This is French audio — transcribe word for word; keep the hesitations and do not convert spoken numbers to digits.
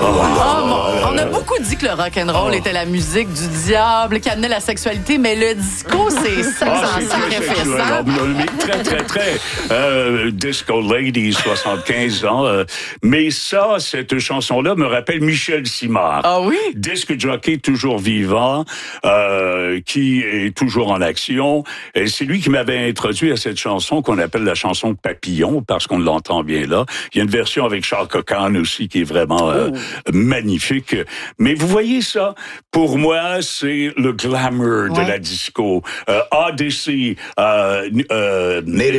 Oh, Oh, bon, on a beaucoup dit que le rock'n'roll Oh. était la musique du diable, qui amenait la sexualité, mais le disco, c'est ça, Ah, c'est c'est très sacrifice, sexuel. hein? Non, mais très, très, très. Euh, Disco Lady, soixante-quinze ans. euh, mais ça, cette chanson-là me rappelle Michel Simard. Ah oui? Disque jockey toujours vivant, euh, qui est toujours en action. Et c'est lui qui m'avait introduit à cette chanson qu'on appelle la chanson de Papillon, parce qu'on l'entend bien là. Il y a une version avec Charles Cocan aussi qui est vraiment euh, Oh. magnifique. Mais vous voyez ça, pour moi, c'est le glamour Ouais. de la disco. Euh, Odyssey, euh, euh,